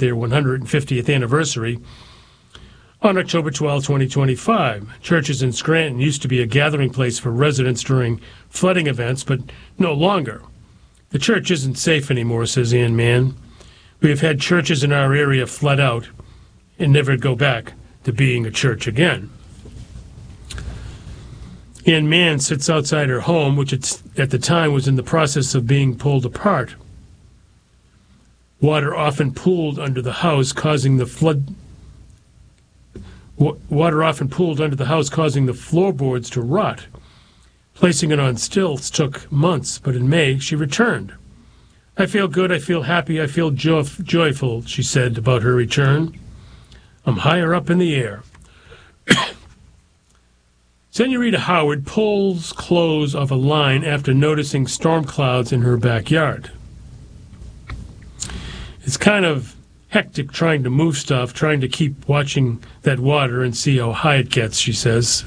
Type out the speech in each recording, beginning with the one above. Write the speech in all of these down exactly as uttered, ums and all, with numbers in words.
their one hundred fiftieth anniversary on October twelfth, twenty twenty-five. Churches in Scranton used to be a gathering place for residents during flooding events, but no longer. The church isn't safe anymore, says Ann Mann. We have had churches in our area flood out and never go back to being a church again. Ann Mann sits outside her home, which at the time was in the process of being pulled apart. Water often pooled under the house, causing the flood. Water often pooled under the house, causing the floorboards to rot. Placing it on stilts took months, but in May she returned. I feel good, I feel happy, I feel jo- joyful, she said about her return. I'm higher up in the air. Senorita Howard pulls clothes off a line after noticing storm clouds in her backyard. It's kind of hectic trying to move stuff, trying to keep watching that water and see how high it gets, she says.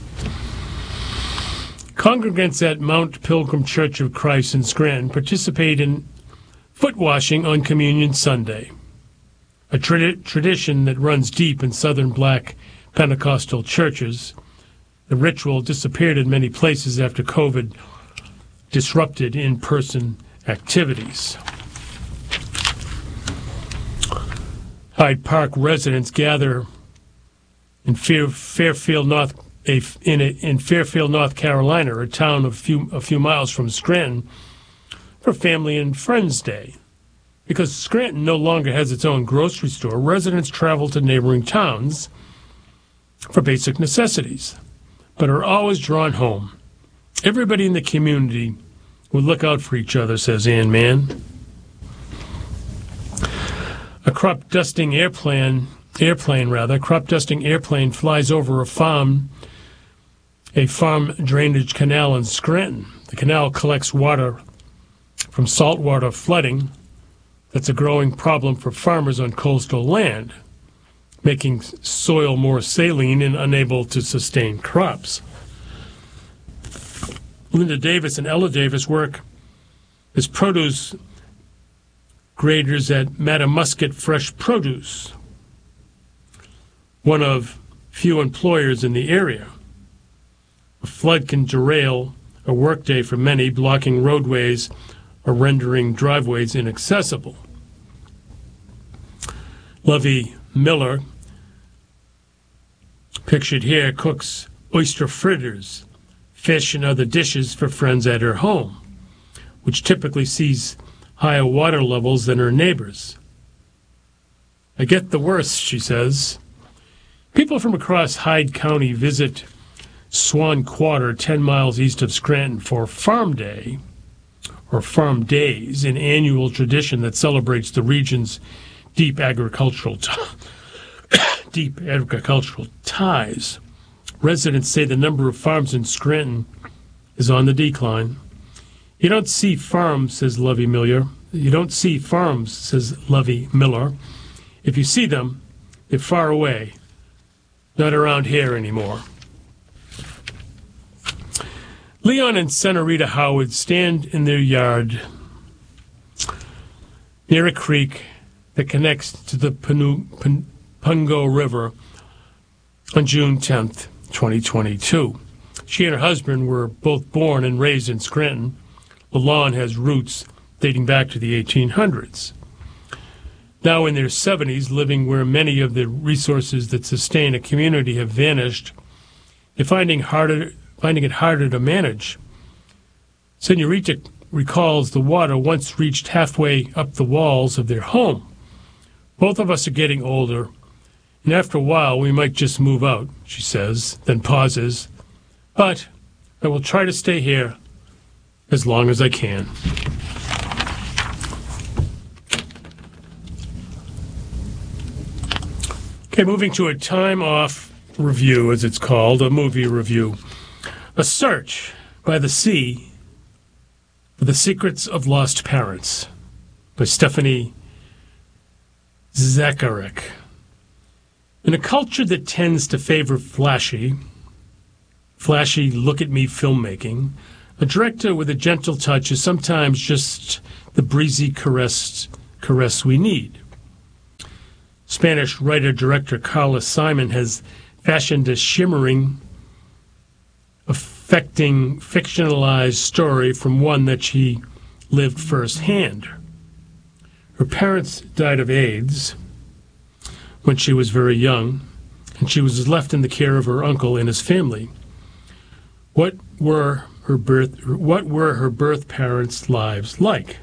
Congregants at Mount Pilgrim Church of Christ in Scranton participate in foot washing on Communion Sunday, a tra- tradition that runs deep in Southern Black Pentecostal churches. The ritual disappeared in many places after COVID disrupted in-person activities. Hyde Park residents gather in Fair, Fairfield, North a, in, a, in Fairfield, North Carolina, a town a few a few miles from Scranton, for Family and Friends Day. Because Scranton no longer has its own grocery store, residents travel to neighboring towns for basic necessities, but are always drawn home. Everybody in the community will look out for each other, says Ann Mann. A crop dusting airplane, airplane rather, crop dusting airplane flies over a farm, a farm drainage canal in Scranton. The canal collects water from saltwater flooding. That's a growing problem for farmers on coastal land, making soil more saline and unable to sustain crops. Linda Davis and Ella Davis work as produce graders at Matamusket Fresh Produce, one of few employers in the area. A flood can derail a workday for many, blocking roadways or rendering driveways inaccessible. Lovey Miller, pictured here, cooks oyster fritters, fish, and other dishes for friends at her home, which typically sees higher water levels than her neighbors. I get the worst, she says. People from across Hyde County visit Swan Quarter, ten miles east of Scranton, for Farm Day, or Farm Days, an annual tradition that celebrates the region's deep agricultural t- deep agricultural ties. Residents say the number of farms in Scranton is on the decline. You don't see farms, says Lovey Miller. You don't see farms, says Lovey Miller. If you see them, they're far away, not around here anymore. Leon and Senorita Howard stand in their yard near a creek that connects to the Panu, Pun, Pungo River on June tenth, twenty twenty-two. She and her husband were both born and raised in Scranton. The lawn has roots dating back to the eighteen hundreds. Now in their seventies, living where many of the resources that sustain a community have vanished, they're finding, harder, finding it harder to manage. Senorita recalls the water once reached halfway up the walls of their home. Both of us are getting older, and after a while we might just move out, she says, then pauses. But I will try to stay here as long as I can. Okay, moving to a time-off review, as it's called, a movie review. A Search by the Sea for the Secrets of Lost Parents by Stephanie Zacharek. In a culture that tends to favor flashy, flashy look-at-me filmmaking, a director with a gentle touch is sometimes just the breezy caress, caress we need. Spanish writer-director Carlos Simon has fashioned a shimmering, affecting, fictionalized story from one that she lived firsthand. Her parents died of AIDS when she was very young, and she was left in the care of her uncle and his family. What were her birth, what were her birth parents' lives like?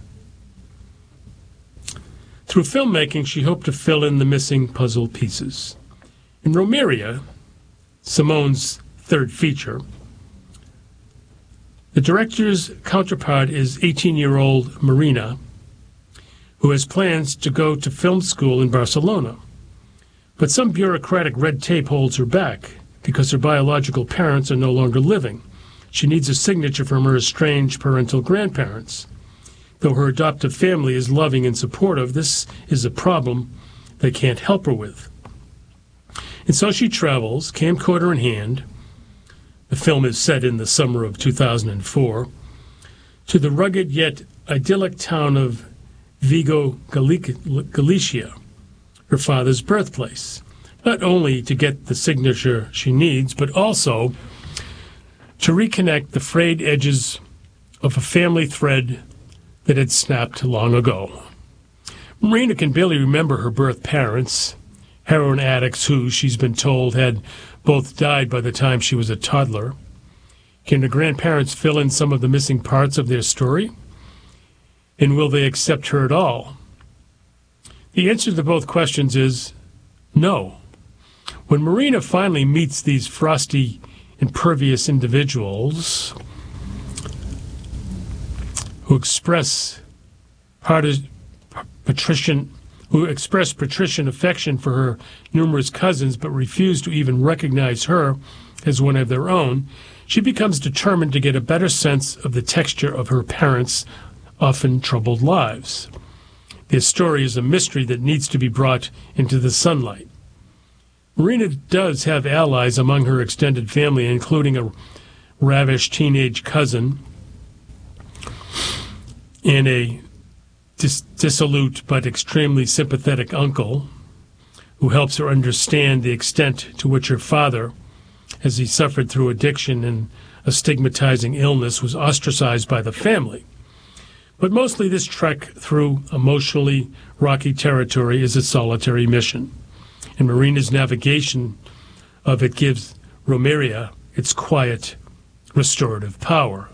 Through filmmaking, she hoped to fill in the missing puzzle pieces. In Romeria, Simone's third feature, the director's counterpart is eighteen-year-old Marina, who has plans to go to film school in Barcelona. But some bureaucratic red tape holds her back because her biological parents are no longer living. She needs a signature from her estranged parental grandparents. Though her adoptive family is loving and supportive, this is a problem they can't help her with. And so she travels, camcorder in hand. The film is set in the summer of two thousand four, to the rugged yet idyllic town of Vigo, Galicia, her father's birthplace, not only to get the signature she needs, but also to reconnect the frayed edges of a family thread that had snapped long ago. Marina can barely remember her birth parents, heroin addicts who, she's been told, had both died by the time she was a toddler. Can the grandparents fill in some of the missing parts of their story? And will they accept her at all? The answer to both questions is no. When Marina finally meets these frosty, impervious individuals who express patrician, who express patrician affection for her numerous cousins but refuse to even recognize her as one of their own, she becomes determined to get a better sense of the texture of her parents' often troubled lives. Their story is a mystery that needs to be brought into the sunlight. Marina does have allies among her extended family, including a ravished teenage cousin and a dis- dissolute but extremely sympathetic uncle who helps her understand the extent to which her father, as he suffered through addiction and a stigmatizing illness, was ostracized by the family. But mostly this trek through emotionally rocky territory is a solitary mission, and Marina's navigation of it gives Romeria its quiet, restorative power.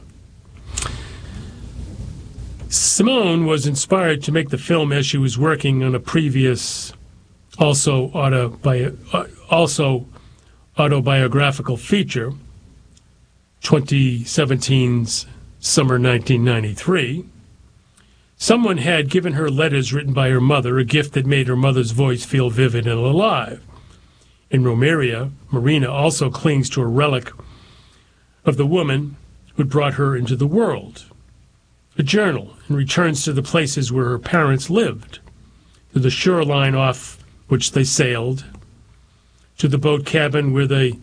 Simone was inspired to make the film as she was working on a previous, also, autobi- also autobiographical feature, twenty seventeen's Summer nineteen ninety-three. Someone had given her letters written by her mother, a gift that made her mother's voice feel vivid and alive. In Romeria, Marina also clings to a relic of the woman who brought her into the world, a journal, and returns to the places where her parents lived, to the shoreline off which they sailed, to the boat cabin where they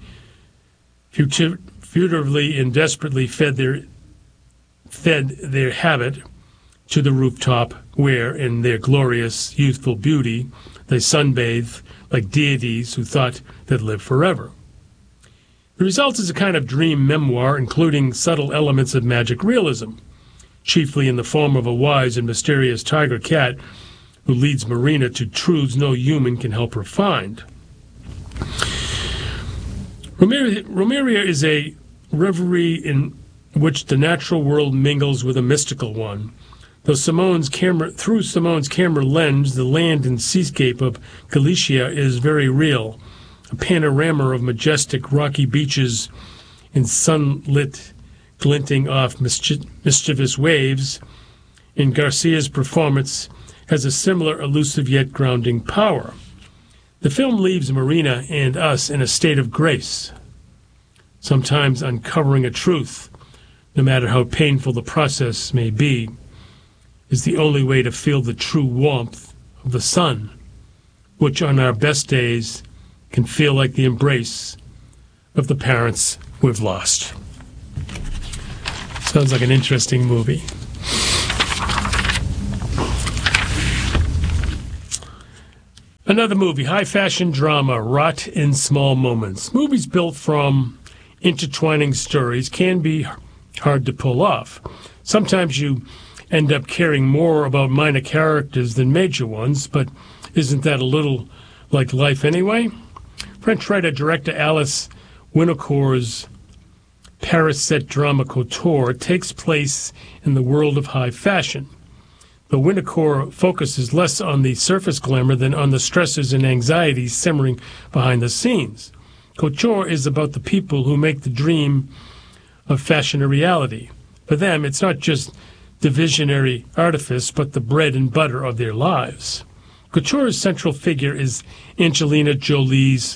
furtively and desperately fed their, fed their habit, to the rooftop where, in their glorious youthful beauty, they sunbathe like deities who thought they'd live forever. The result is a kind of dream memoir, including subtle elements of magic realism, chiefly in the form of a wise and mysterious tiger cat who leads Marina to truths no human can help her find. Romeria, Romeria is a reverie in which the natural world mingles with a mystical one. Though Simone's camera, through Simone's camera lens, the land and seascape of Galicia is very real, a panorama of majestic rocky beaches and sunlit, glinting off mischi- mischievous waves. And Garcia's performance has a similar elusive yet grounding power. The film leaves Marina and us in a state of grace, sometimes uncovering a truth, no matter how painful the process may be, is the only way to feel the true warmth of the sun, which on our best days can feel like the embrace of the parents we've lost. Sounds like an interesting movie. Another movie, high fashion drama, Rot in Small Moments. Movies built from intertwining stories can be hard to pull off. Sometimes you end up caring more about minor characters than major ones, but isn't that a little like life anyway? French writer-director Alice Winocour's Paris set drama Couture takes place in the world of high fashion. But Winocour focuses less on the surface glamour than on the stresses and anxieties simmering behind the scenes. Couture is about the people who make the dream of fashion a reality. For them, it's not just the visionary artifice, but the bread and butter of their lives. Couture's central figure is Angelina Jolie's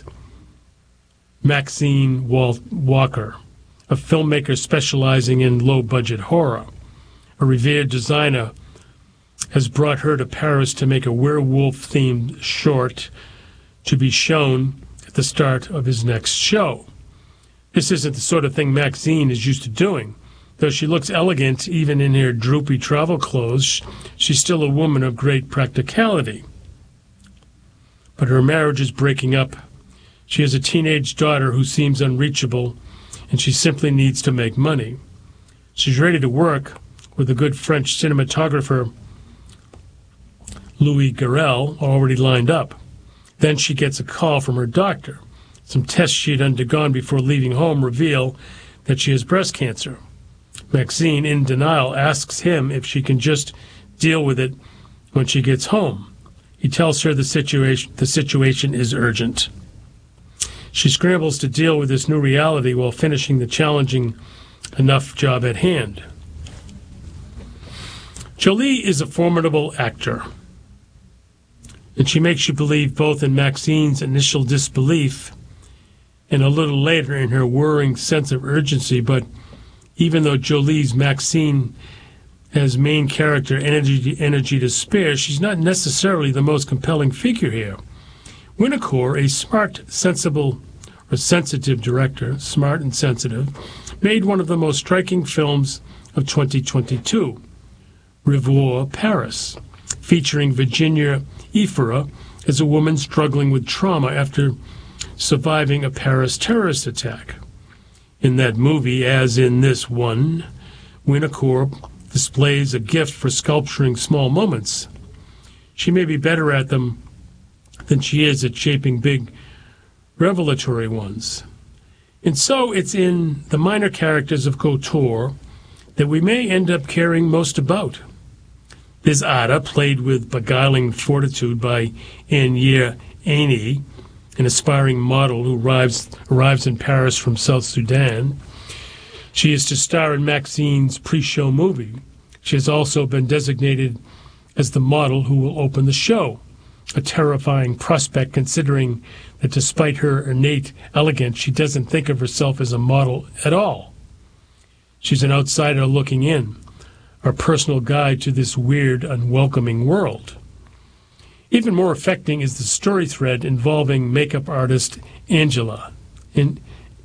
Maxine Wal- Walker, a filmmaker specializing in low-budget horror. A revered designer has brought her to Paris to make a werewolf-themed short to be shown at the start of his next show. This isn't the sort of thing Maxine is used to doing. Though she looks elegant even in her droopy travel clothes, she's still a woman of great practicality. But her marriage is breaking up. She has a teenage daughter who seems unreachable, and she simply needs to make money. She's ready to work with a good French cinematographer, Louis Garrel, already lined up. Then she gets a call from her doctor. Some tests she had undergone before leaving home reveal that she has breast cancer. Maxine, in denial, asks him if she can just deal with it when she gets home. He tells her the situation, the situation is urgent. She scrambles to deal with this new reality while finishing the challenging enough job at hand. Jolie is a formidable actor, and she makes you believe both in Maxine's initial disbelief and a little later in her whirring sense of urgency. But even though Jolie's Maxine has main character energy, energy to spare, she's not necessarily the most compelling figure here. Winocour, a smart, sensible, or sensitive director, smart and sensitive, made one of the most striking films of twenty twenty-two, Revoir Paris, featuring Virginia Efira as a woman struggling with trauma after surviving a Paris terrorist attack. In that movie, as in this one, Winocour displays a gift for sculpturing small moments. She may be better at them than she is at shaping big, revelatory ones. And so it's in the minor characters of Couture that we may end up caring most about. There's Ada, played with beguiling fortitude by Anya Aini, an aspiring model who arrives, arrives in Paris from South Sudan. She is to star in Maxine's pre-show movie. She has also been designated as the model who will open the show, a terrifying prospect considering that despite her innate elegance, she doesn't think of herself as a model at all. She's an outsider looking in, our personal guide to this weird, unwelcoming world. Even more affecting is the story thread involving makeup artist Angela, in,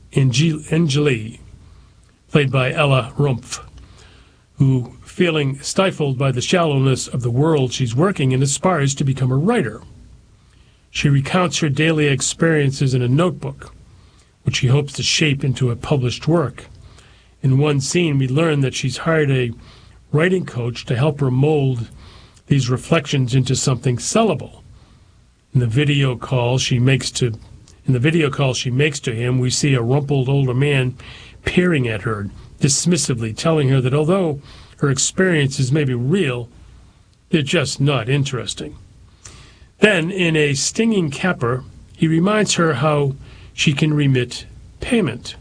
Angeli, played by Ella Rumpf, who, feeling stifled by the shallowness of the world she's working in, aspires to become a writer. She recounts her daily experiences in a notebook, which she hopes to shape into a published work. In one scene, we learn that she's hired a writing coach to help her mold these reflections into something sellable. In the video call she makes to in the video call she makes to him, we see a rumpled older man peering at her dismissively, telling her that although her experiences may be real, they're just not interesting. Then, in a stinging capper, he reminds her how she can remit payment.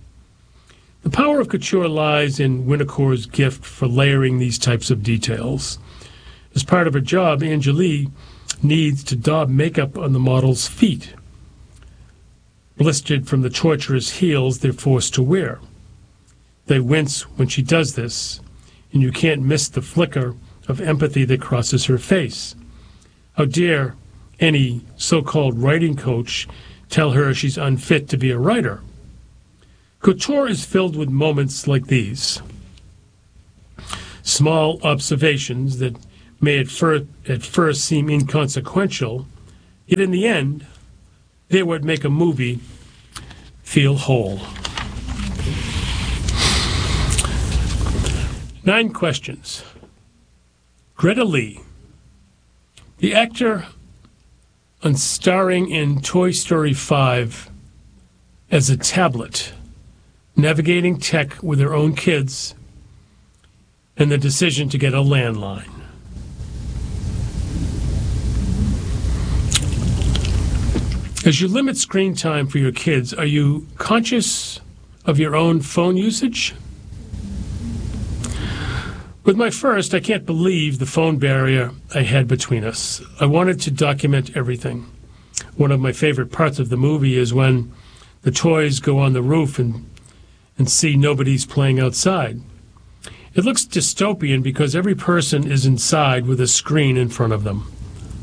The power of Couture lies in Winocour's gift for layering these types of details. As part of her job, Angeli needs to daub makeup on the model's feet, blistered from the torturous heels they're forced to wear. They wince when she does this, and you can't miss the flicker of empathy that crosses her face. How dare any so-called writing coach tell her she's unfit to be a writer? Couture is filled with moments like these. Small observations that may at, fir- at first seem inconsequential Yet in the end, they're what make a movie feel whole. Nine questions. Greta Lee, the actor on starring in Toy Story five as a tablet, navigating tech with her own kids, and the decision to get a landline. As you limit screen time for your kids, are you conscious of your own phone usage? With my first, I can't believe the phone barrier I had between us. I wanted to document everything. One of my favorite parts of the movie is when the toys go on the roof and, and see nobody's playing outside. It looks dystopian because every person is inside with a screen in front of them.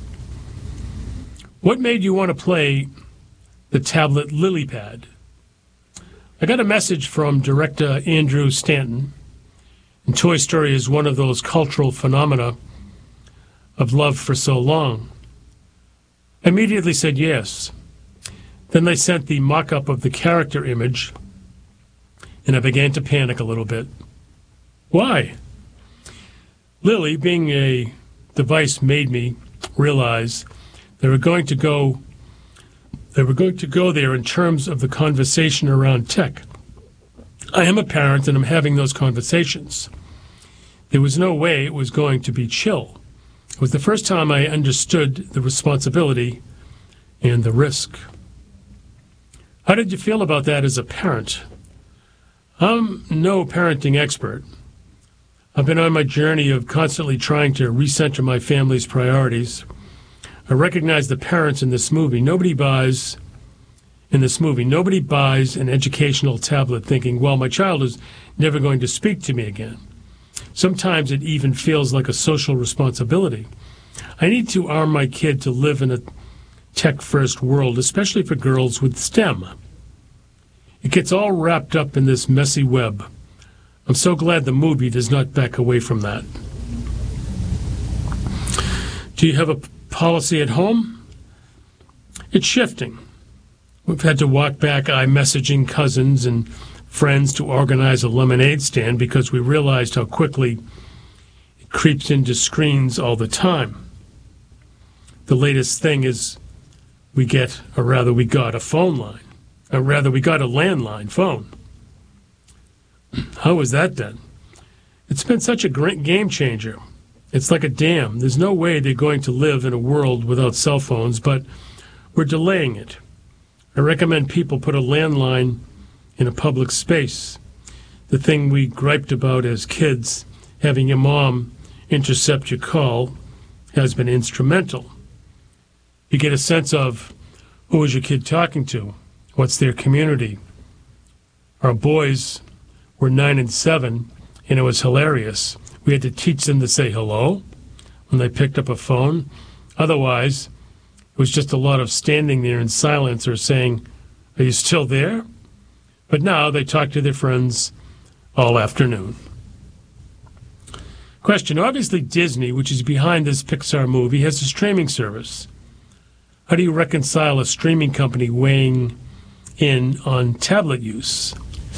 What made you want to play the tablet LilyPad? I got a message from director Andrew Stanton, and Toy Story is one of those cultural phenomena of love for so long. I immediately said yes. Then they sent the mock-up of the character image, and I began to panic a little bit. Why? Lily, being a device, made me realize they were going to go they were going to go there in terms of the conversation around tech. I am a parent and I'm having those conversations. There was no way it was going to be chill. It was the first time I understood the responsibility and the risk. How did you feel about that as a parent? I'm no parenting expert. I've been on my journey of constantly trying to recenter my family's priorities. I recognize the parents in this movie. Nobody buys, in this movie, nobody buys an educational tablet thinking, well, my child is never going to speak to me again. Sometimes it even feels like a social responsibility. I need to arm my kid to live in a tech-first world, especially for girls with STEM. It gets all wrapped up in this messy web. I'm so glad the movie does not back away from that. Do you have a policy at home? It's shifting. We've had to walk back iMessaging cousins and friends to organize a lemonade stand because we realized how quickly it creeps into screens all the time. The latest thing is we get, or rather we got a phone line, or rather we got a landline phone. How was that done? It's been such a great game changer. It's like a dam. There's no way they're going to live in a world without cell phones, but we're delaying it. I recommend people put a landline in a public space. The thing we griped about as kids, having your mom intercept your call, has been instrumental. You get a sense of who is your kid talking to, what's their community. Our boys were nine and seven, and it was hilarious. We had to teach them to say hello when they picked up a phone. Otherwise, it was just a lot of standing there in silence or saying, are you still there? But now they talk to their friends all afternoon. Question. Obviously, Disney, which is behind this Pixar movie, has a streaming service. How do you reconcile a streaming company weighing in on tablet use?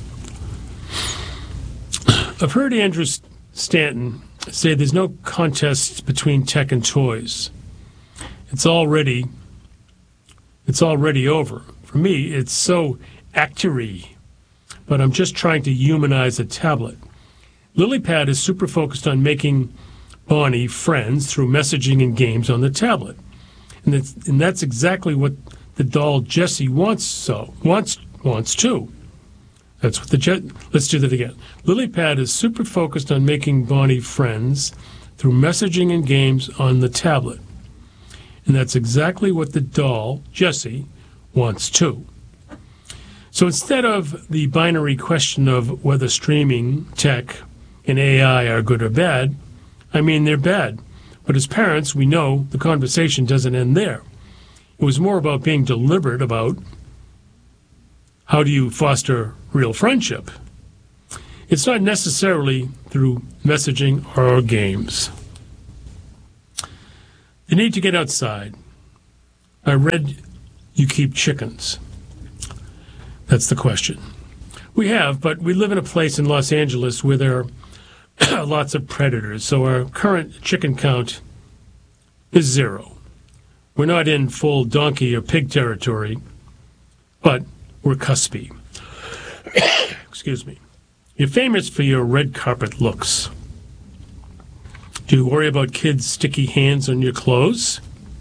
I've heard Andrew Stanton say there's no contest between tech and toys. It's already, it's already over. For me, it's so actory, but I'm just trying to humanize a tablet. LilyPad is super focused on making Bonnie friends through messaging and games on the tablet. And that's, and that's exactly what the doll Jessie wants so wants wants too. That's what the jet. Let's do that again. LilyPad is super focused on making Bonnie friends through messaging and games on the tablet. And that's exactly what the doll, Jessie, wants too. So instead of the binary question of whether streaming, tech, and A I are good or bad, I mean they're bad. But as parents, we know the conversation doesn't end there. It was more about being deliberate about how do you foster real friendship. It's not necessarily through messaging or games. The need to get outside. I read you keep chickens. That's the question. We have, but we live in a place in Los Angeles where there are lots of predators, so our current chicken count is zero. We're not in full donkey or pig territory, but we're cuspy. Excuse me. You're famous for your red carpet looks. Do you worry about kids' sticky hands on your clothes?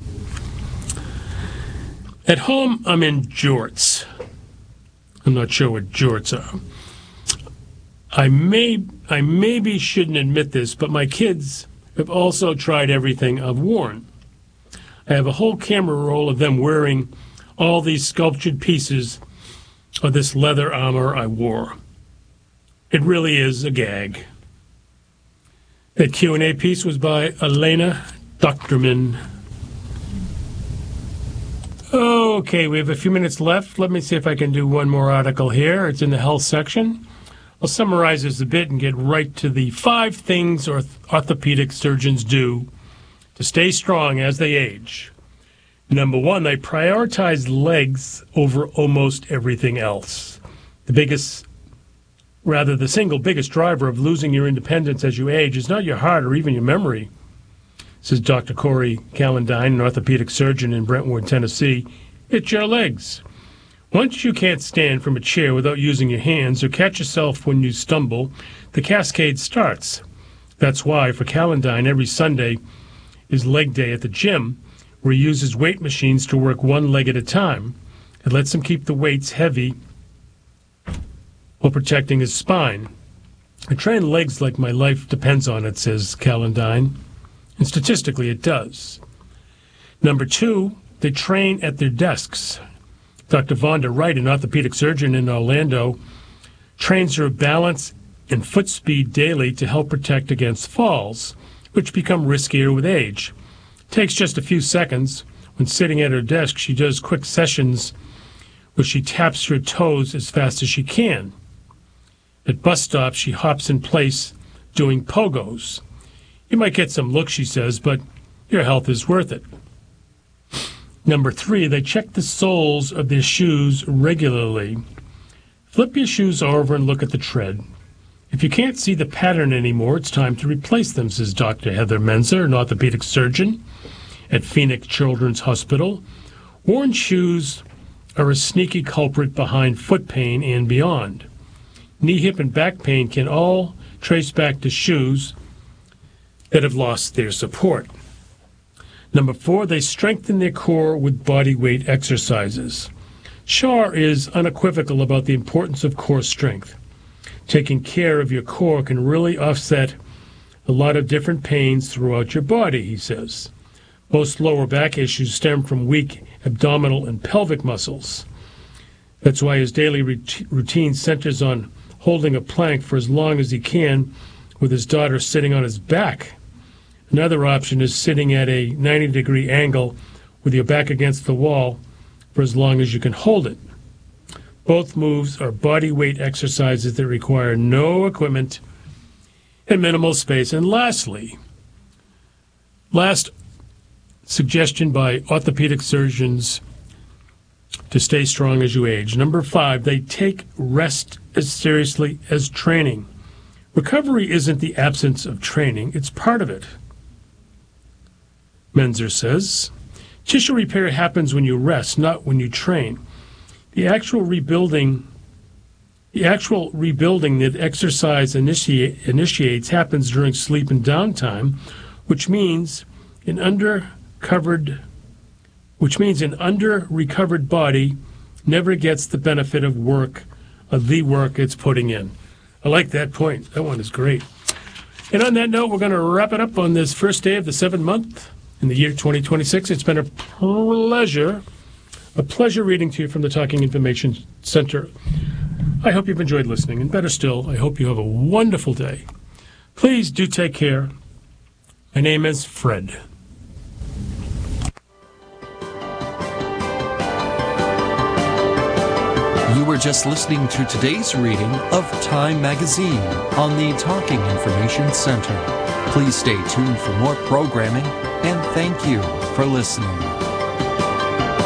At home, I'm in jorts. I'm not sure what jorts are. I may, I maybe shouldn't admit this, but my kids have also tried everything I've worn. I have a whole camera roll of them wearing all these sculptured pieces of this leather armor I wore. It really is a gag. That Q and A piece was by Elena Doctorman. Okay, we have a few minutes left. Let me see if I can do one more article here. It's in the health section. I'll summarize this a bit and get right to the five things orth- orthopedic surgeons do to stay strong as they age. Number one, they prioritize legs over almost everything else. The biggest, rather the single biggest driver of losing your independence as you age is not your heart or even your memory, says Doctor Corey Calendine, an orthopedic surgeon in Brentwood, Tennessee. It's your legs. Once you can't stand from a chair without using your hands or catch yourself when you stumble, the cascade starts. That's why, for Calendine, every Sunday is leg day at the gym, where he uses weight machines to work one leg at a time. It lets him keep the weights heavy while protecting his spine. I train legs like my life depends on it, says Calendine. And statistically, it does. Number two, they train at their desks. Doctor Vonda Wright, an orthopedic surgeon in Orlando, trains her balance and foot speed daily to help protect against falls, which become riskier with age. It takes just a few seconds. When sitting at her desk, she does quick sessions where she taps her toes as fast as she can. At bus stops, she hops in place doing pogos. You might get some looks, she says, but your health is worth it. Number three, they check the soles of their shoes regularly. Flip your shoes over and look at the tread. If you can't see the pattern anymore, it's time to replace them, says Doctor Heather Menzer, an orthopedic surgeon at Phoenix Children's Hospital. Worn shoes are a sneaky culprit behind foot pain and beyond. Knee, hip, and back pain can all trace back to shoes that have lost their support. Number four, they strengthen their core with body weight exercises. Shar is unequivocal about the importance of core strength. Taking care of your core can really offset a lot of different pains throughout your body, he says. Most lower back issues stem from weak abdominal and pelvic muscles. That's why his daily routine centers on holding a plank for as long as he can with his daughter sitting on his back. Another option is sitting at a ninety degree angle with your back against the wall for as long as you can hold it. Both moves are body weight exercises that require no equipment and minimal space. And lastly, last suggestion by orthopedic surgeons to stay strong as you age. Number five, they take rest as seriously as training. Recovery isn't the absence of training, it's part of it. Menzer says, tissue repair happens when you rest, not when you train. The actual rebuilding, the actual rebuilding that exercise initiate, initiates happens during sleep and downtime, which means an under-covered, which means an under-recovered body never gets the benefit of work, of the work it's putting in. I like that point. That one is great. And on that note, we're going to wrap it up on this first day of the seventh month in the year twenty twenty-six. It's been a pleasure, a pleasure reading to you from the Talking Information Center. I hope you've enjoyed listening, and better still, I hope you have a wonderful day. Please do take care. My name is Fred. You were just listening to today's reading of Time Magazine on the Talking Information Center. Please stay tuned for more programming, and thank you for listening.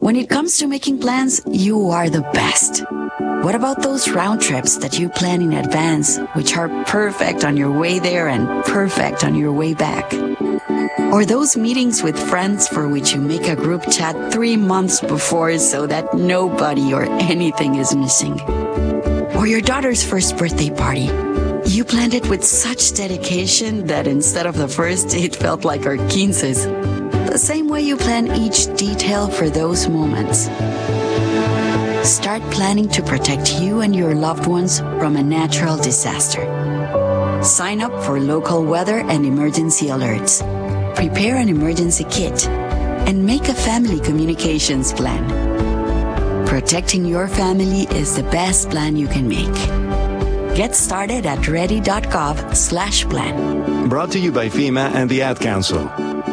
When it comes to making plans, you are the best. What about those round trips that you plan in advance, which are perfect on your way there and perfect on your way back? Or those meetings with friends for which you make a group chat three months before so that nobody or anything is missing? Or your daughter's first birthday party. You planned it with such dedication that instead of the first, it felt like our quinces. The same way you plan each detail for those moments. Start planning to protect you and your loved ones from a natural disaster. Sign up for local weather and emergency alerts. Prepare an emergency kit. And make a family communications plan. Protecting your family is the best plan you can make. Get started at ready.gov slash plan. Brought to you by FEMA and the Ad Council.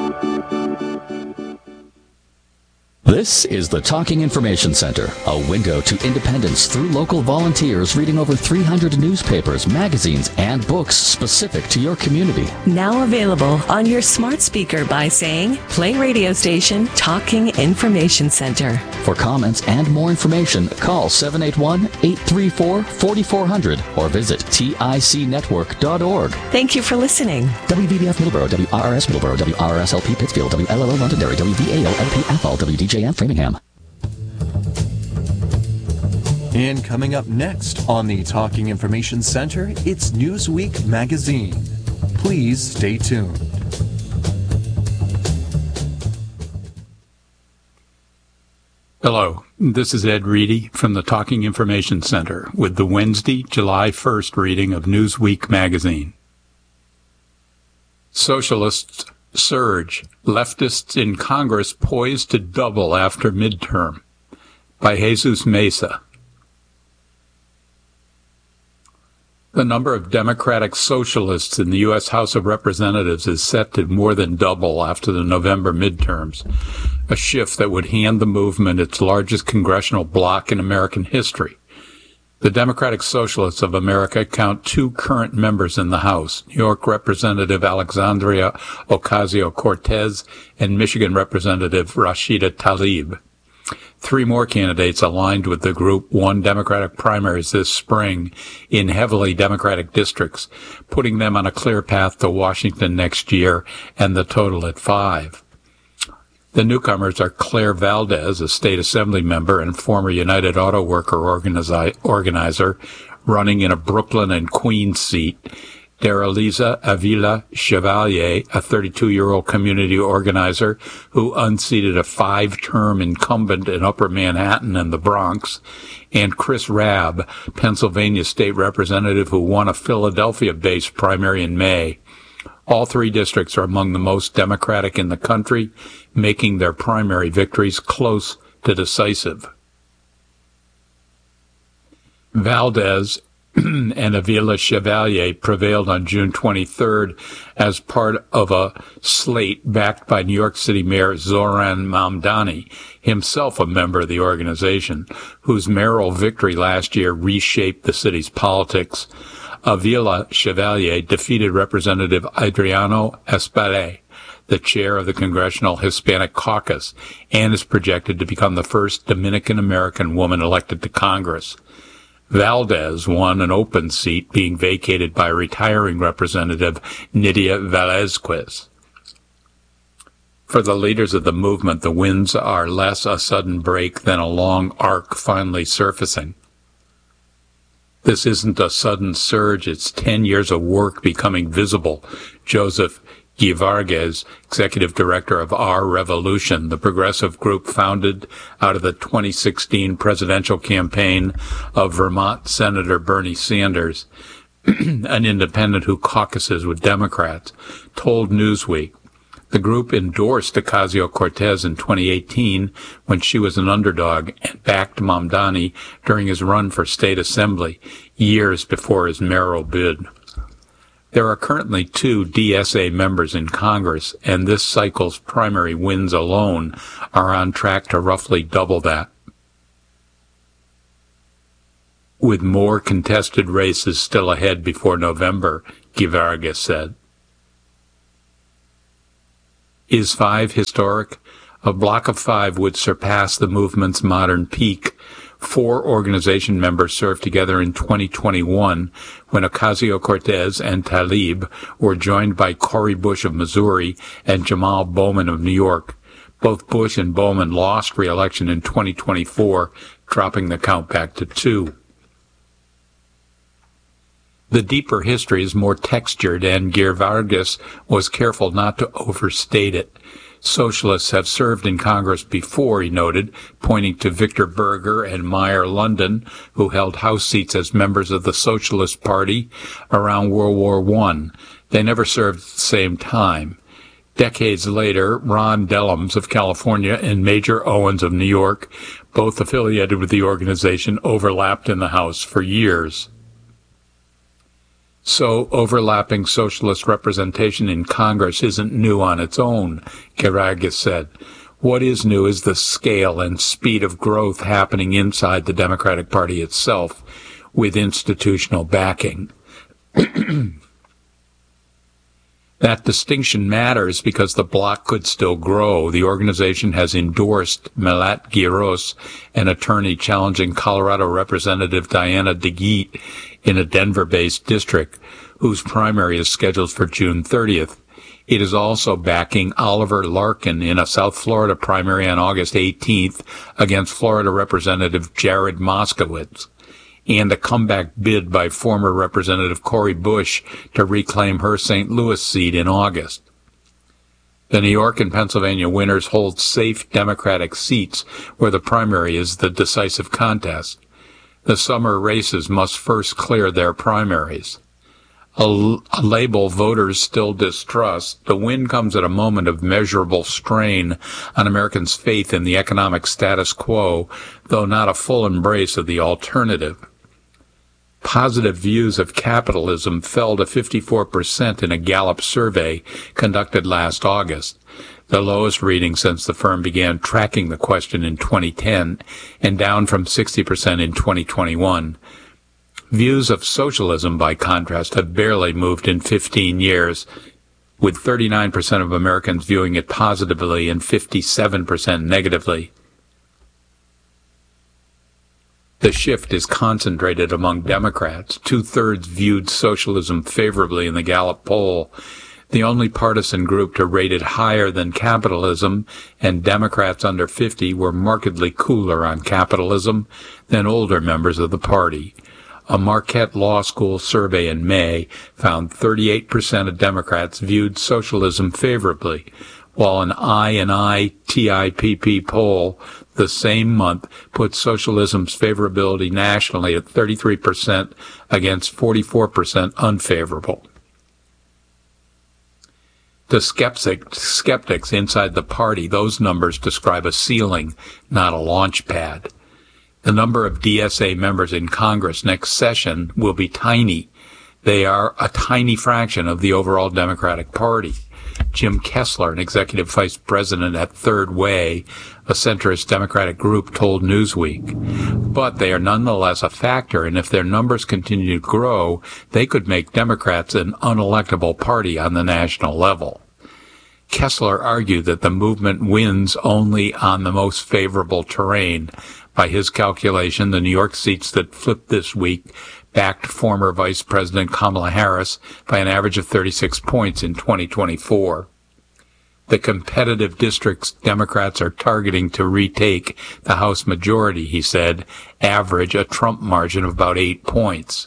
This is the Talking Information Center, a window to independence through local volunteers reading over three hundred newspapers, magazines, and books specific to your community. Now available on your smart speaker by saying, play radio station Talking Information Center. For comments and more information, call seven eight one, eight three four, four four zero zero or visit tic network dot org. Thank you for listening. W V B F Middleborough, W R R S Middleborough, W R R S L P Pittsfield, W L L O Londonderry, W V A O L P Athol, W D J M Framingham. And coming up next on the Talking Information Center, it's Newsweek magazine. Please stay tuned. Hello, this is Ed Reedy from the Talking Information Center with the Wednesday, July first reading of Newsweek magazine. Socialists surge. Leftists in Congress poised to double after midterm. By Jesus Mesa. The number of Democratic Socialists in the U S House of Representatives is set to more than double after the November midterms, a shift that would hand the movement its largest congressional bloc in American history. The Democratic Socialists of America count two current members in the House, New York Representative Alexandria Ocasio-Cortez and Michigan Representative Rashida Tlaib. Three more candidates aligned with the group won Democratic primaries this spring in heavily Democratic districts, putting them on a clear path to Washington next year, and the total at five. The newcomers are Claire Valdez, a state assembly member and former United Auto Worker organizi- organizer, running in a Brooklyn and Queens seat, Daraliza Avila Chevalier, a thirty-two-year-old community organizer who unseated a five-term incumbent in Upper Manhattan and the Bronx, and Chris Rabb, Pennsylvania state representative who won a Philadelphia-based primary in May. All three districts are among the most Democratic in the country, making their primary victories close to decisive. Valdez and Avila Chevalier prevailed on June twenty-third as part of a slate backed by New York City Mayor Zohran Mamdani, himself a member of the organization, whose mayoral victory last year reshaped the city's politics. Avila Chevalier defeated Representative Adriano Espaillat, the chair of the Congressional Hispanic Caucus, and is projected to become the first Dominican-American woman elected to Congress. Valdez won an open seat being vacated by retiring Representative Nydia Velázquez. For the leaders of the movement, the wins are less a sudden break than a long arc finally surfacing. This isn't a sudden surge, it's ten years of work becoming visible. Joseph Guivargues, executive director of Our Revolution, the progressive group founded out of the twenty sixteen presidential campaign of Vermont Senator Bernie Sanders, an independent who caucuses with Democrats, told Newsweek. The group endorsed Ocasio-Cortez in twenty eighteen when she was an underdog and backed Mamdani during his run for state assembly, years before his mayoral bid. There are currently two D S A members in Congress, and this cycle's primary wins alone are on track to roughly double that. With more contested races still ahead before November, Guivargues said. Is five historic? A block of five would surpass the movement's modern peak. Four organization members served together in twenty twenty-one when Ocasio-Cortez and Tlaib were joined by Cori Bush of Missouri and Jamal Bowman of New York. Both Bush and Bowman lost re-election in twenty twenty-four, dropping the count back to two. The deeper history is more textured, and Geir Vargas was careful not to overstate it. Socialists have served in Congress before, he noted, pointing to Victor Berger and Meyer London, who held House seats as members of the Socialist Party around World War One. They never served at the same time. Decades later, Ron Dellums of California and Major Owens of New York, both affiliated with the organization, overlapped in the House for years. So overlapping socialist representation in Congress isn't new on its own, Garagis said. What is new is the scale and speed of growth happening inside the Democratic Party itself, with institutional backing. That distinction matters because the bloc could still grow. The organization has endorsed Melat Giros, an attorney challenging Colorado Representative Diana DeGeet in a Denver-based district, whose primary is scheduled for June thirtieth. It is also backing Oliver Larkin in a South Florida primary on August eighteenth against Florida Representative Jared Moskowitz, and a comeback bid by former Representative Cori Bush to reclaim her Saint Louis seat in August. The New York and Pennsylvania winners hold safe Democratic seats where the primary is the decisive contest. The summer races must first clear their primaries. A, a label voters still distrust, the win comes at a moment of measurable strain on Americans' faith in the economic status quo, though not a full embrace of the alternative. Positive views of capitalism fell to fifty-four percent in a Gallup survey conducted last August, the lowest reading since the firm began tracking the question in twenty ten, and down from sixty percent in twenty twenty-one. Views of socialism, by contrast, have barely moved in fifteen years, with thirty-nine percent of Americans viewing it positively and fifty-seven percent negatively. The shift is concentrated among Democrats. Two-thirds viewed socialism favorably in the Gallup poll. The only partisan group to rate it higher than capitalism, and Democrats under fifty were markedly cooler on capitalism than older members of the party. A Marquette Law School survey in May found thirty-eight percent of Democrats viewed socialism favorably, while an I and I T I P P poll the same month put socialism's favorability nationally at thirty-three percent against forty-four percent unfavorable. To skeptic, skeptics inside the party, those numbers describe a ceiling, not a launch pad. The number of D S A members in Congress next session will be tiny. They are a tiny fraction of the overall Democratic Party. Jim Kessler, an executive vice president at Third Way, a centrist Democratic group, told Newsweek. But they are nonetheless a factor, and if their numbers continue to grow, they could make Democrats an unelectable party on the national level. Kessler argued that the movement wins only on the most favorable terrain. By his calculation, the New York seats that flipped this week backed former Vice President Kamala Harris by an average of thirty-six points in twenty twenty-four. The competitive districts Democrats are targeting to retake the House majority, he said, average a Trump margin of about eight points.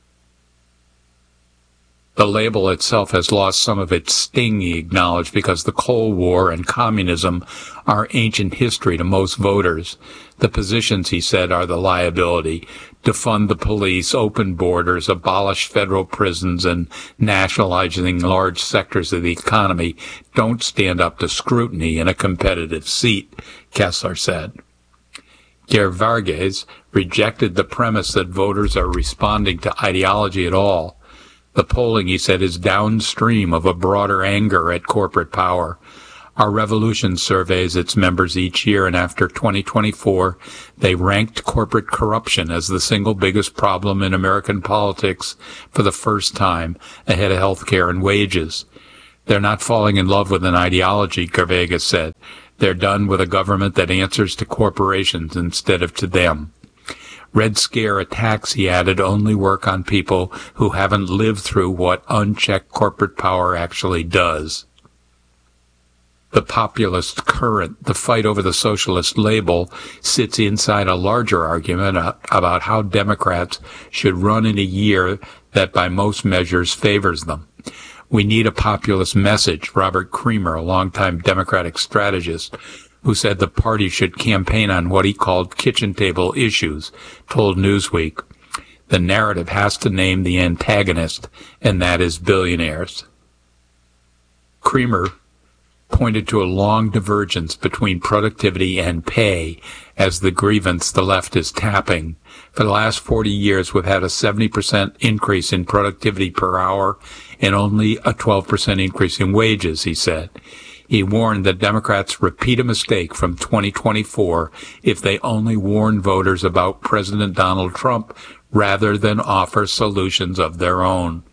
The label itself has lost some of its sting, he acknowledged, because the Cold War and communism are ancient history to most voters. The positions, he said, are the liability: defund the police, open borders, abolish federal prisons, and nationalizing large sectors of the economy don't stand up to scrutiny in a competitive seat, Kessler said. Geir Vargas rejected the premise that voters are responding to ideology at all. The polling, he said, is downstream of a broader anger at corporate power. Our Revolution surveys its members each year, and after twenty twenty-four, they ranked corporate corruption as the single biggest problem in American politics for the first time, ahead of health care and wages. They're not falling in love with an ideology, Gervais said. They're done with a government that answers to corporations instead of to them. Red Scare attacks, he added, only work on people who haven't lived through what unchecked corporate power actually does. The populist current, the fight over the socialist label, sits inside a larger argument about how Democrats should run in a year that by most measures favors them. We need a populist message, Robert Creamer, a longtime Democratic strategist, who said the party should campaign on what he called kitchen table issues, told Newsweek. The narrative has to name the antagonist, and that is billionaires. Creamer pointed to a long divergence between productivity and pay as the grievance the left is tapping. For the last forty years, we've had a seventy percent increase in productivity per hour and only a twelve percent increase in wages, he said. He warned that Democrats repeat a mistake from twenty twenty-four if they only warn voters about President Donald Trump rather than offer solutions of their own.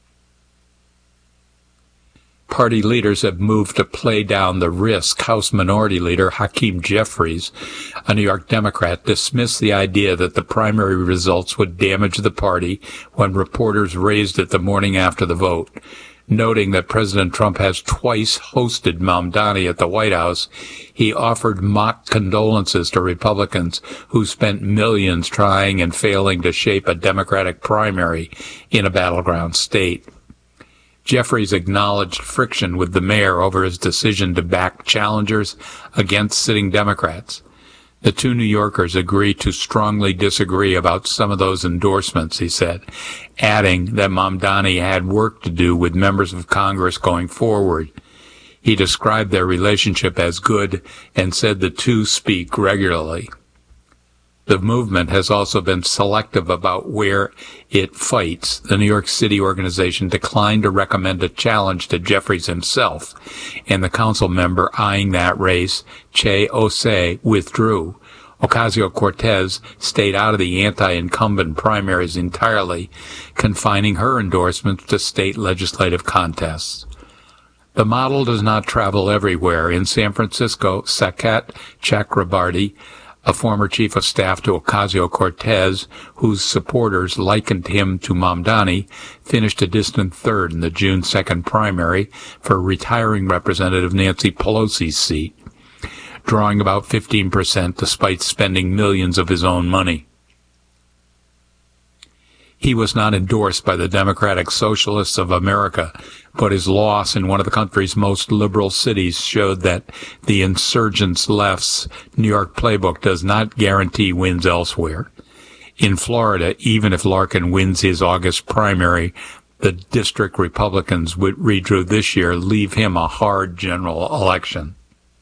Party leaders have moved to play down the risk. House Minority Leader Hakeem Jeffries, a New York Democrat, dismissed the idea that the primary results would damage the party when reporters raised it the morning after the vote. Noting that President Trump has twice hosted Mamdani at the White House, he offered mock condolences to Republicans who spent millions trying and failing to shape a Democratic primary in a battleground state. Jeffries acknowledged friction with the mayor over his decision to back challengers against sitting Democrats. The two New Yorkers agreed to strongly disagree about some of those endorsements, he said, adding that Mamdani had work to do with members of Congress going forward. He described their relationship as good and said the two speak regularly. The movement has also been selective about where it fights. The New York City organization declined to recommend a challenge to Jeffries himself, and the council member eyeing that race, Che Osei, withdrew. Ocasio-Cortez stayed out of the anti-incumbent primaries entirely, confining her endorsements to state legislative contests. The model does not travel everywhere. In San Francisco, Saket Chakrabarty, a former chief of staff to Ocasio-Cortez, whose supporters likened him to Mamdani, finished a distant third in the June second primary for retiring Representative Nancy Pelosi's seat, drawing about fifteen percent despite spending millions of his own money. He was not endorsed by the Democratic Socialists of America, but his loss in one of the country's most liberal cities showed that the insurgents' left's New York playbook does not guarantee wins elsewhere. In Florida, even if Larkin wins his August primary, the district Republicans would redrew this year leave him a hard general election.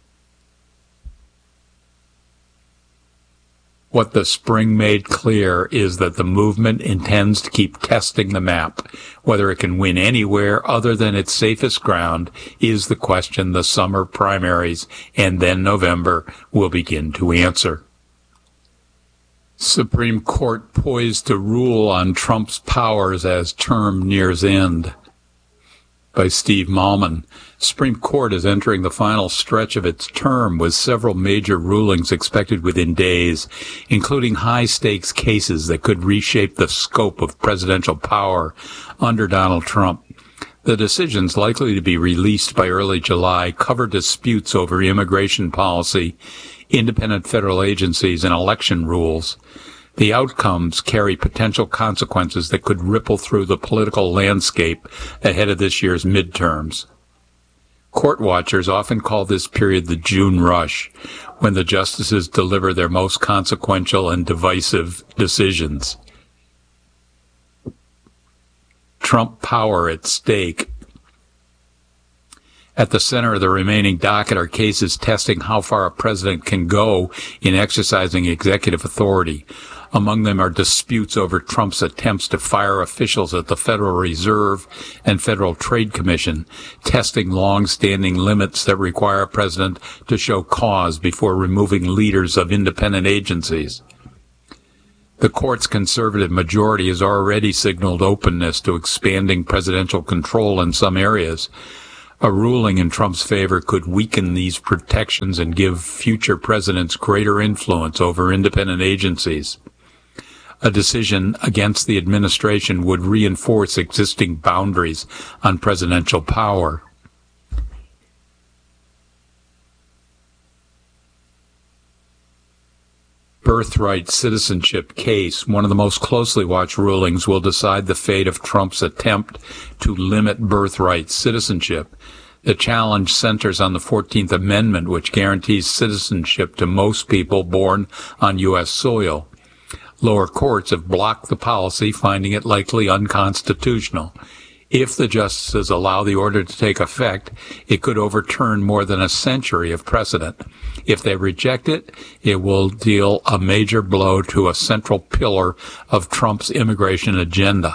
What the spring made clear is that the movement intends to keep testing the map. Whether it can win anywhere other than its safest ground is the question the summer primaries and then November will begin to answer. Supreme Court poised to rule on Trump's powers as term nears end. By Steve Malman. Supreme Court is entering the final stretch of its term with several major rulings expected within days, including high-stakes cases that could reshape the scope of presidential power under Donald Trump. The decisions, likely to be released by early July, cover disputes over immigration policy, independent federal agencies, and election rules. The outcomes carry potential consequences that could ripple through the political landscape ahead of this year's midterms. Court watchers often call this period the June rush, when the justices deliver their most consequential and divisive decisions. Trump power at stake. At the center of the remaining docket are cases testing how far a president can go in exercising executive authority. Among them are disputes over Trump's attempts to fire officials at the Federal Reserve and Federal Trade Commission, testing long-standing limits that require a president to show cause before removing leaders of independent agencies. The court's conservative majority has already signaled openness to expanding presidential control in some areas. A ruling in Trump's favor could weaken these protections and give future presidents greater influence over independent agencies. A decision against the administration would reinforce existing boundaries on presidential power. Birthright citizenship case, one of the most closely watched rulings, will decide the fate of Trump's attempt to limit birthright citizenship. The challenge centers on the fourteenth Amendment, which guarantees citizenship to most people born on U S soil. Lower courts have blocked the policy, finding it likely unconstitutional. If the justices allow the order to take effect, it could overturn more than a century of precedent. If they reject it, it will deal a major blow to a central pillar of Trump's immigration agenda.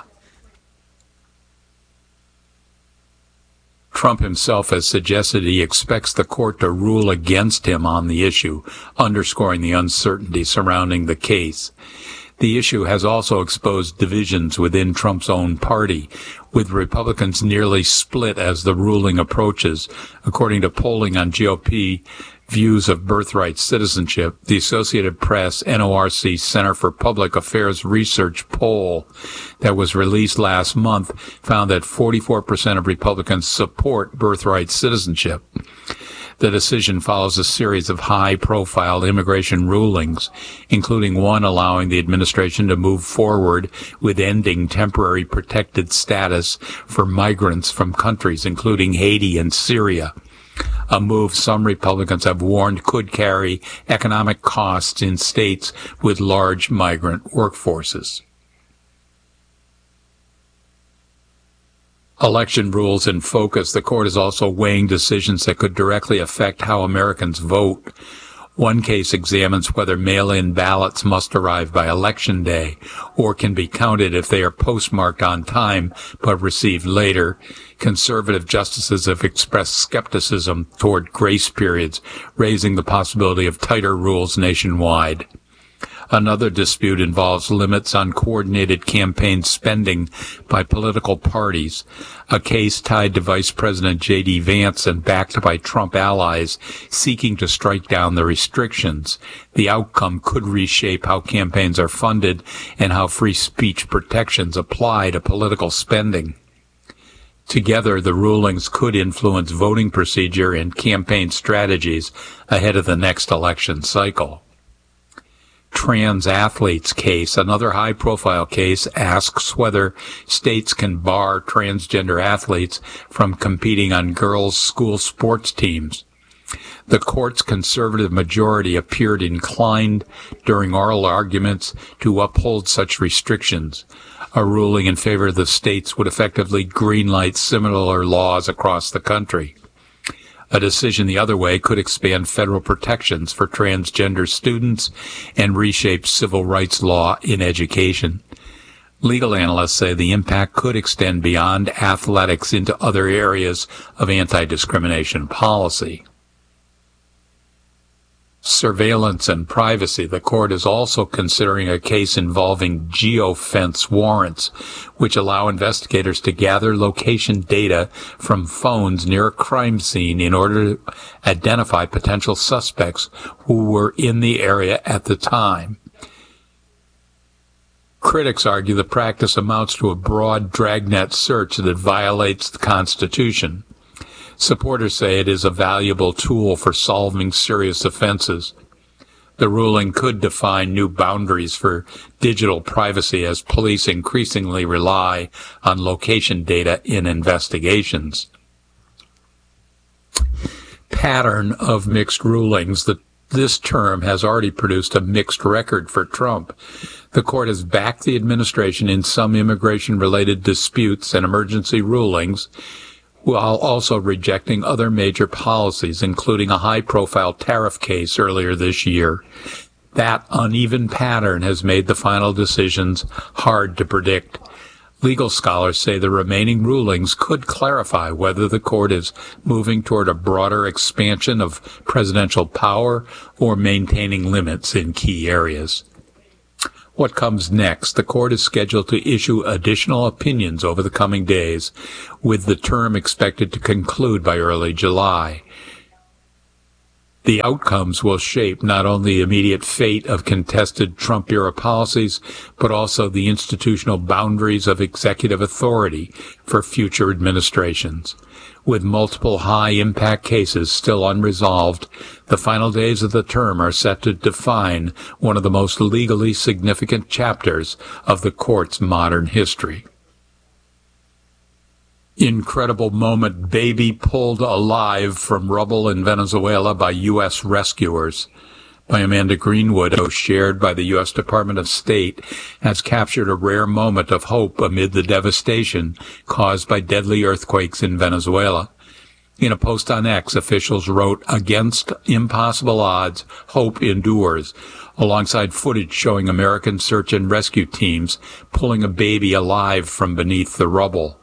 Trump himself has suggested he expects the court to rule against him on the issue, underscoring the uncertainty surrounding the case. The issue has also exposed divisions within Trump's own party, with Republicans nearly split as the ruling approaches. According to polling on G O P views of birthright citizenship, the Associated Press N O R C Center for Public Affairs Research poll that was released last month found that forty-four percent of Republicans support birthright citizenship. The decision follows a series of high-profile immigration rulings, including one allowing the administration to move forward with ending temporary protected status for migrants from countries including Haiti and Syria, a move some Republicans have warned could carry economic costs in states with large migrant workforces. Election rules in focus. The court is also weighing decisions that could directly affect how Americans vote. One case examines whether mail-in ballots must arrive by Election Day or can be counted if they are postmarked on time but received later. Conservative justices have expressed skepticism toward grace periods, raising the possibility of tighter rules nationwide. Another dispute involves limits on coordinated campaign spending by political parties, a case tied to Vice President J D Vance and backed by Trump allies seeking to strike down the restrictions. The outcome could reshape how campaigns are funded and how free speech protections apply to political spending. Together, the rulings could influence voting procedure and campaign strategies ahead of the next election cycle. Trans athletes case, another high-profile case, asks whether states can bar transgender athletes from competing on girls' school sports teams. The court's conservative majority appeared inclined during oral arguments to uphold such restrictions. A ruling in favor of the states would effectively greenlight similar laws across the country. A decision the other way could expand federal protections for transgender students and reshape civil rights law in education. Legal analysts say the impact could extend beyond athletics into other areas of anti-discrimination policy. Surveillance and privacy. The court is also considering a case involving geofence warrants, which allow investigators to gather location data from phones near a crime scene in order to identify potential suspects who were in the area at the time. Critics argue the practice amounts to a broad dragnet search that violates the Constitution. Supporters say it is a valuable tool for solving serious offenses. The ruling could define new boundaries for digital privacy as police increasingly rely on location data in investigations. Pattern of mixed rulings. The, this term has already produced a mixed record for Trump. The court has backed the administration in some immigration-related disputes and emergency rulings, while also rejecting other major policies, including a high-profile tariff case earlier this year. That uneven pattern has made the final decisions hard to predict. Legal scholars say the remaining rulings could clarify whether the court is moving toward a broader expansion of presidential power or maintaining limits in key areas. what comes next. The court is scheduled to issue additional opinions over the coming days, with the term expected to conclude by early July. The outcomes will shape not only the immediate fate of contested Trump-era policies, but also the institutional boundaries of executive authority for future administrations. With multiple high-impact cases still unresolved, the final days of the term are set to define one of the most legally significant chapters of the court's modern history. Incredible moment: baby pulled alive from rubble in Venezuela by U S rescuers. By Amanda Greenwood, shared by the U S Department of State, has captured a rare moment of hope amid the devastation caused by deadly earthquakes in Venezuela. In a post on X, officials wrote, "Against impossible odds, hope endures," alongside footage showing American search and rescue teams pulling a baby alive from beneath the rubble.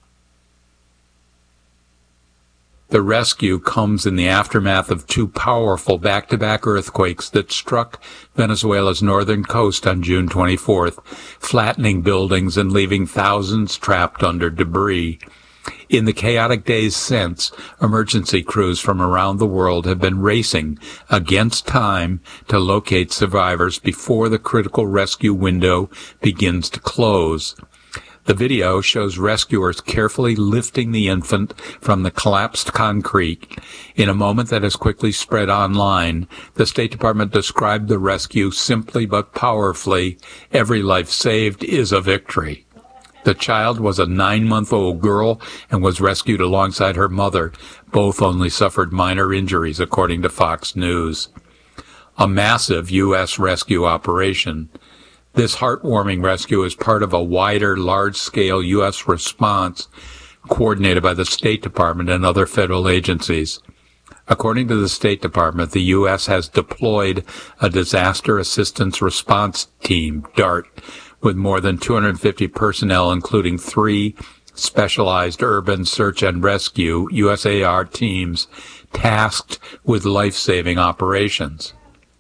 The rescue comes in the aftermath of two powerful back-to-back earthquakes that struck Venezuela's northern coast on June twenty-fourth, flattening buildings and leaving thousands trapped under debris. In the chaotic days since, emergency crews from around the world have been racing against time to locate survivors before the critical rescue window begins to close. The video shows rescuers carefully lifting the infant from the collapsed concrete. In a moment that has quickly spread online, the State Department described the rescue simply but powerfully. "Every life saved is a victory." The child was a nine-month-old girl and was rescued alongside her mother. Both only suffered minor injuries, according to Fox News. A massive U S rescue operation. This heartwarming rescue is part of a wider, large-scale U S response coordinated by the State Department and other federal agencies. According to the State Department, the U S has deployed a Disaster Assistance Response Team, DART, with more than two hundred fifty personnel, including three specialized urban search and rescue U S A R teams tasked with life-saving operations.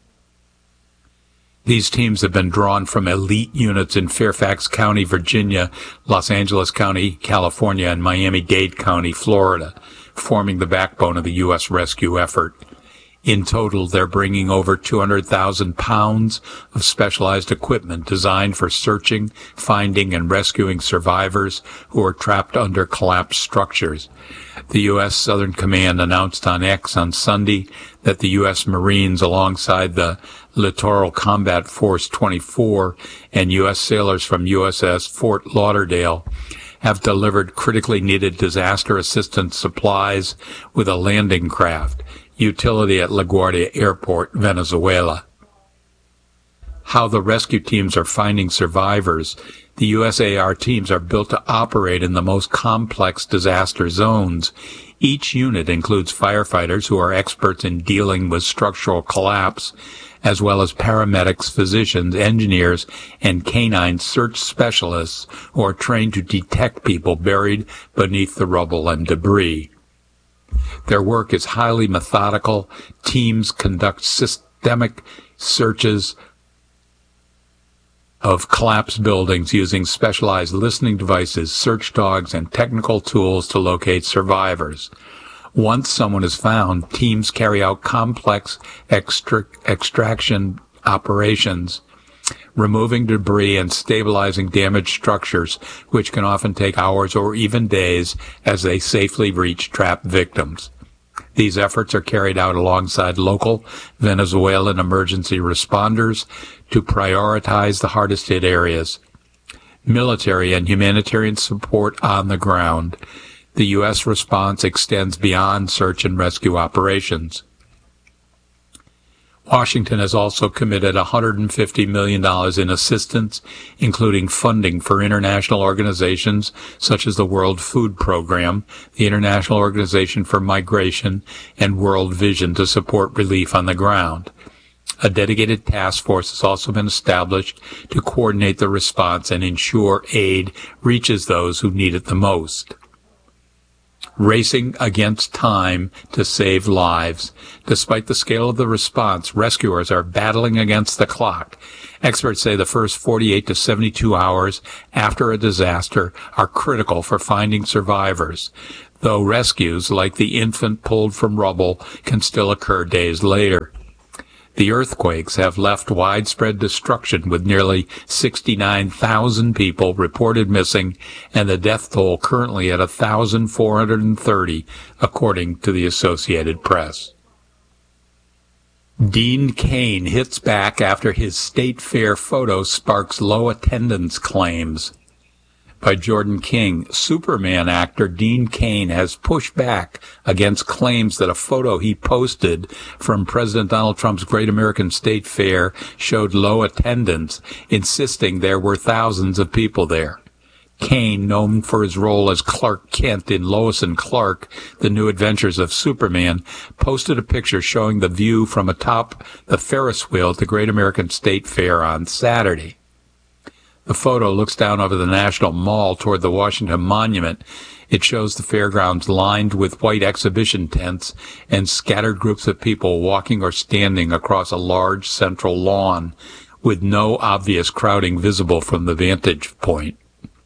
These teams have been drawn from elite units in Fairfax County, Virginia, Los Angeles County, California, and Miami-Dade County, Florida, forming the backbone of the U S rescue effort. In total, they're bringing over two hundred thousand pounds of specialized equipment designed for searching, finding, and rescuing survivors who are trapped under collapsed structures. The U S Southern Command announced on X on Sunday that the U S Marines, alongside the Littoral Combat Force twenty-four and U S sailors from U S S Fort Lauderdale, have delivered critically needed disaster assistance supplies with a landing craft utility at LaGuardia Airport, Venezuela. How the rescue teams are finding survivors. The U S A R teams are built to operate in the most complex disaster zones. Each unit includes firefighters who are experts in dealing with structural collapse, as well as paramedics, physicians, engineers, and canine search specialists who are trained to detect people buried beneath the rubble and debris. Their work is highly methodical. Teams conduct systemic searches of collapsed buildings using specialized listening devices, search dogs, and technical tools to locate survivors. Once someone is found, teams carry out complex extra- extraction operations, removing debris and stabilizing damaged structures, which can often take hours or even days as they safely reach trapped victims. These efforts are carried out alongside local Venezuelan emergency responders to prioritize the hardest hit areas. Military and humanitarian support on the ground. The U S response extends beyond search and rescue operations. Washington has also committed one hundred fifty million dollars in assistance, including funding for international organizations such as the World Food Program, the International Organization for Migration, and World Vision to support relief on the ground. A dedicated task force has also been established to coordinate the response and ensure aid reaches those who need it the most. racing against time to save lives. Despite the scale of the response, rescuers are battling against the clock. Experts say the first forty-eight to seventy-two hours after a disaster are critical for finding survivors, though rescues, like the infant pulled from rubble, can still occur days later. The earthquakes have left widespread destruction, with nearly sixty-nine thousand people reported missing and the death toll currently at one thousand four hundred thirty, according to the Associated Press. Dean Cain hits back after his state fair photo sparks low attendance claims. By Jordan King. Superman actor Dean Cain has pushed back against claims that a photo he posted from President Donald Trump's Great American State Fair showed low attendance, insisting there were thousands of people there. Cain, known for his role as Clark Kent in Lois and Clark, The New Adventures of Superman, posted a picture showing the view from atop the Ferris wheel at the Great American State Fair on Saturday. The photo looks down over the National Mall toward the Washington Monument. It shows the fairgrounds lined with white exhibition tents and scattered groups of people walking or standing across a large central lawn, with no obvious crowding visible from the vantage point.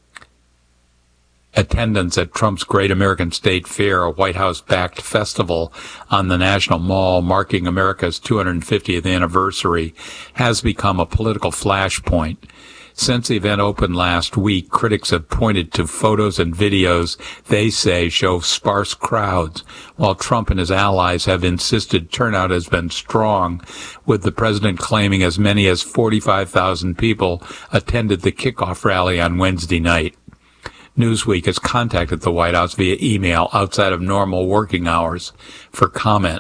Attendance at Trump's Great American State Fair, a White House-backed festival on the National Mall marking America's two hundred fiftieth anniversary, has become a political flashpoint. Since the event opened last week, critics have pointed to photos and videos they say show sparse crowds, while Trump and his allies have insisted turnout has been strong, with the president claiming as many as forty-five thousand people attended the kickoff rally on Wednesday night. Newsweek has contacted the White House via email outside of normal working hours for comment.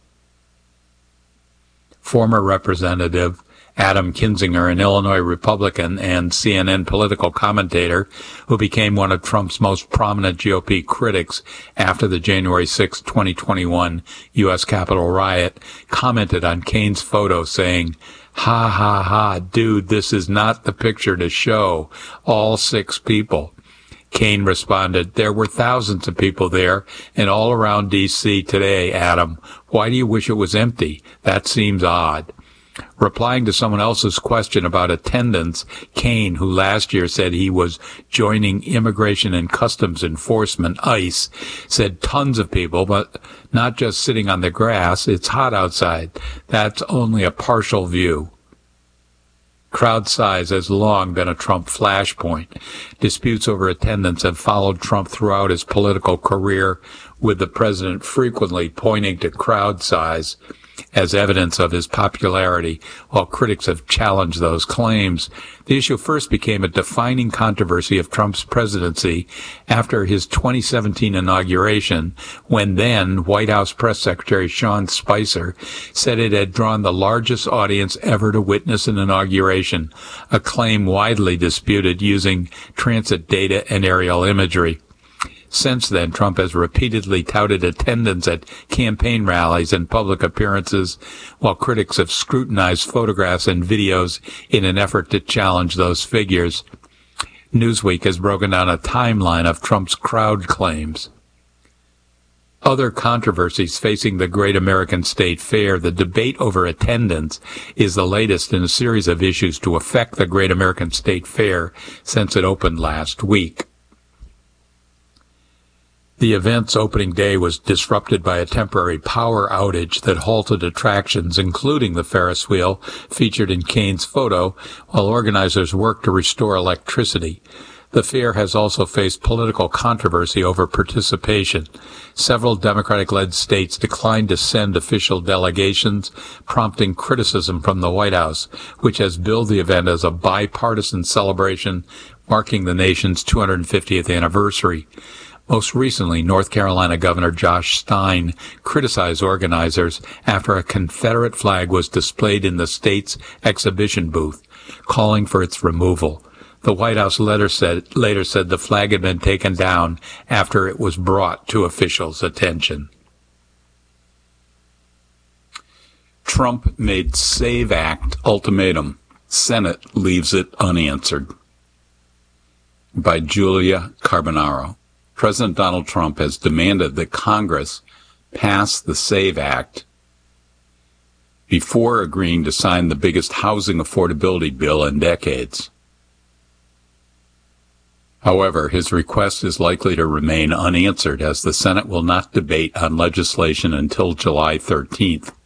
Former Representative Adam Kinzinger, an Illinois Republican and C N N political commentator who became one of Trump's most prominent G O P critics after the January sixth, twenty twenty-one U S Capitol riot, commented on Cain's photo saying, "Ha ha ha, dude, this is not the picture to show all six people." Cain responded, "There were thousands of people there and all around D C today, Adam. Why do you wish it was empty? That seems odd." Replying to someone else's question about attendance, Cain, who last year said he was joining Immigration and Customs Enforcement, ICE, said tons of people, but not just sitting on the grass. It's hot outside. That's only a partial view. Crowd size has long been a Trump flashpoint. Disputes over attendance have followed Trump throughout his political career, with the president frequently pointing to crowd size as evidence of his popularity, while critics have challenged those claims. The issue first became a defining controversy of Trump's presidency after his twenty seventeen inauguration, when then White House Press Secretary Sean Spicer said it had drawn the largest audience ever to witness an inauguration, a claim widely disputed using transit data and aerial imagery. Since then, Trump has repeatedly touted attendance at campaign rallies and public appearances, while critics have scrutinized photographs and videos in an effort to challenge those figures. Newsweek has broken down a timeline of Trump's crowd claims. Other controversies facing the Great American State Fair, the debate over attendance, is the latest in a series of issues to affect the Great American State Fair since it opened last week. The event's opening day was disrupted by a temporary power outage that halted attractions, including the Ferris wheel featured in Cain's photo, while organizers worked to restore electricity. The fair has also faced political controversy over participation. Several Democratic-led states declined to send official delegations, prompting criticism from the White House, which has billed the event as a bipartisan celebration marking the nation's two hundred fiftieth anniversary. Most recently, North Carolina Governor Josh Stein criticized organizers after a Confederate flag was displayed in the state's exhibition booth, calling for its removal. The White House later said, later said the flag had been taken down after it was brought to officials' attention. Trump made SAVE Act ultimatum. Senate leaves it unanswered. By Julia Carbonaro. President Donald Trump has demanded that Congress pass the SAVE Act before agreeing to sign the biggest housing affordability bill in decades. However, his request is likely to remain unanswered as the Senate will not debate on legislation until July thirteenth.